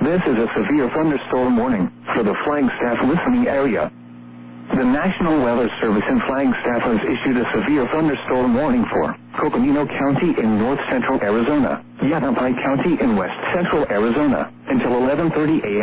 This is a severe thunderstorm warning for the Flagstaff listening area. The National Weather Service in Flagstaff has issued a severe thunderstorm warning for Coconino County in north central Arizona, Yavapai County in west central Arizona, until 11:30 a.m.